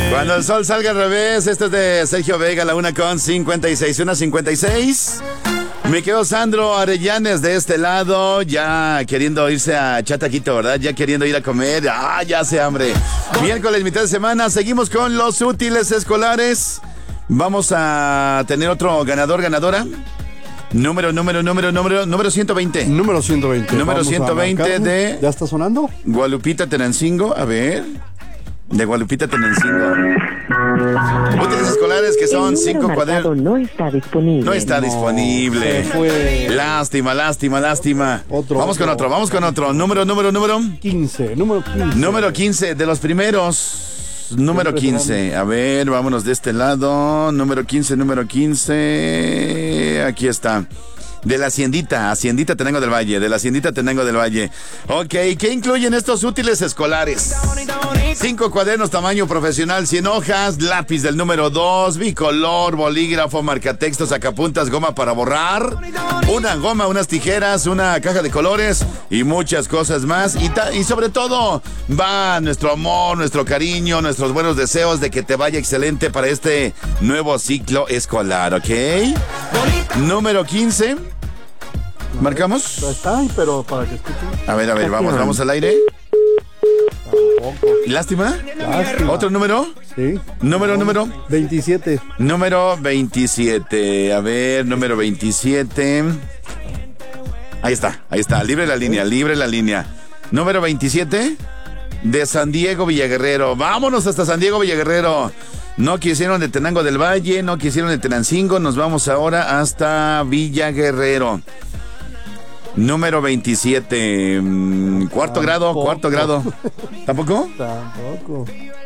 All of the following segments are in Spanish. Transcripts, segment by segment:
Cuando el sol salga al revés, este es de Sergio Vega, la 1:56, 1:56. Mi querido Sandro Arellanes de este lado, ya queriendo irse a Chataquito, ¿verdad? Ya queriendo ir a comer, ya hace hambre. Miércoles, mitad de semana, seguimos con los útiles escolares. Vamos a tener otro ganador, ganadora. Número 120. Número 120. Número 120 de... ¿Ya está sonando? Gualupita Tenancingo, a ver. De Gualupita Tenancingo. Útiles escolares que son 5 cuadernos. No está disponible. No está disponible. Lástima. Vamos con otro. Número 15. Número 15 de los primeros. Número 15. A ver, vámonos de este lado. Número 15. Aquí está. De la Haciendita Tenango del Valle. Ok, ¿qué incluyen estos útiles escolares? 5 cuadernos tamaño profesional, 100 hojas, lápiz del número 2, bicolor, bolígrafo, marcatextos, sacapuntas, goma para borrar, una goma, unas tijeras, una caja de colores y muchas cosas más. Y sobre todo va nuestro amor, nuestro cariño, nuestros buenos deseos de que te vaya excelente para este nuevo ciclo escolar, ¿ok? Número 15. ¿Marcamos? Está, pero para que escuchen. A ver, vamos al aire. ¿Lástima? ¿Otro número? Sí. Número 27. Número 27. A ver, número 27. Ahí está. Libre la línea. Número 27 de San Diego Villaguerrero. Vámonos hasta San Diego Villaguerrero. No quisieron de Tenango del Valle, no quisieron de Tenancingo. Nos vamos ahora hasta Villaguerrero. Número 27. Cuarto grado. ¿Tampoco? Tampoco.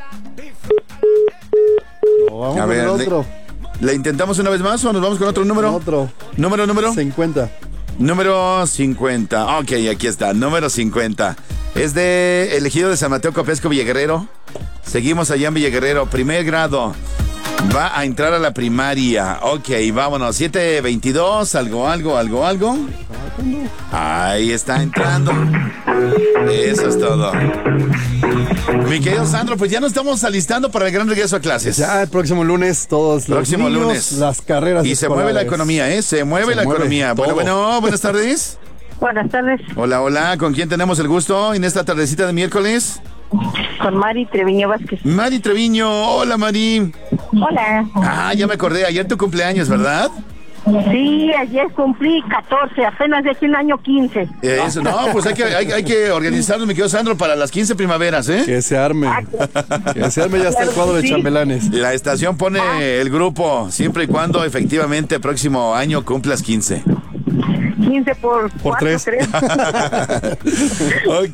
Vamos a ver, otro. ¿Le intentamos una vez más o nos vamos con otro número? Otro. Número 50. Número 50. Ok, aquí está. Número 50. Es de Elegido de San Mateo Copesco, Villaguerrero. Seguimos allá en Villaguerrero. Primer grado. Va a entrar a la primaria. Ok, vámonos. 7:22. Algo. Ahí está entrando. Eso es todo. Mi querido Sandro, pues ya nos estamos alistando para el gran regreso a clases. Ya el próximo lunes, todos los niños, las carreras y escolares. Se mueve la economía, ¿eh? Se mueve la economía. Bueno, buenas tardes. Buenas tardes. Hola. ¿Con quién tenemos el gusto en esta tardecita de miércoles? Con Mari Treviño Vázquez. Mari Treviño. Hola, Mari. Hola. Ya me acordé. Ayer tu cumpleaños, ¿verdad? Sí, ayer cumplí 14, apenas de aquí un año 15. Eso, no, pues hay que organizarnos, mi querido Sandro, para las 15 primaveras, ¿eh? Que se arme. Ya está el cuadro de chambelanes. La estación pone el grupo, siempre y cuando efectivamente próximo año cumplas 15. 15 por 3. Ok.